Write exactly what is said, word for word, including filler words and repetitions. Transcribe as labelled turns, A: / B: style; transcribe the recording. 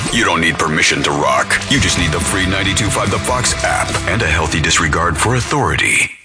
A: You don't need permission to rock. You just need the free ninety-two point five The Fox app and a healthy disregard for authority.